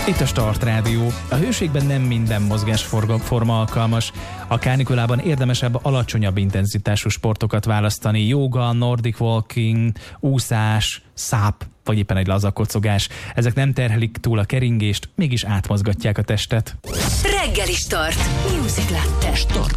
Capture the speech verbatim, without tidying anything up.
Itt a Start Rádió. A hőségben nem minden mozgásforma alkalmas. A kánikulában érdemesebb alacsonyabb intenzitású sportokat választani. Jóga, nordic walking, úszás, száp, vagy éppen egy laza kocogás. Ezek nem terhelik túl a keringést, mégis átmozgatják a testet. Reggeli Start. Music Latte. Start.